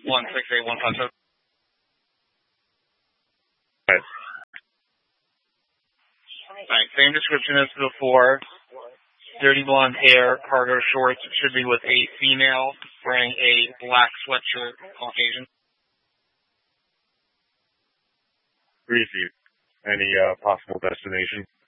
168157. Alright, same description as before. Dirty blonde hair, cargo shorts, should be with a female wearing a black sweatshirt, Caucasian. Greasy. Any possible destination?